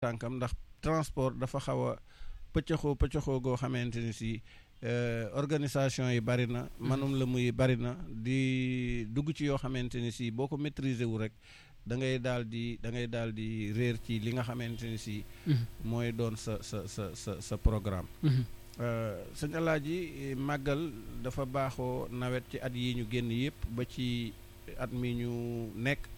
tànkam ndax transport dafa xaw a pëccëxoo goo xamante ni si organisation yi bari na manum la muy bari na di dugg ci yoo xamante ni si boo ko maîtriser wu rek da ngay daal di réer ci li nga xamante ni si mooy doon sa programme sëñ Alaaji màggal dafa baaxoo nawet ci at yi ñu génn yëpp ba ci at mi ñu nekk